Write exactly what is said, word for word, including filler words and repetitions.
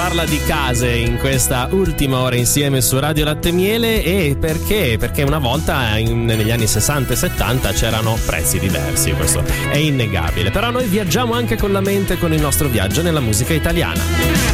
parla di case in questa ultima ora insieme su Radio Latte Miele. E perché? Perché una volta in, negli anni sessanta e settanta c'erano prezzi diversi, questo è innegabile. Però noi viaggiamo anche con la mente con il nostro viaggio nella musica italiana.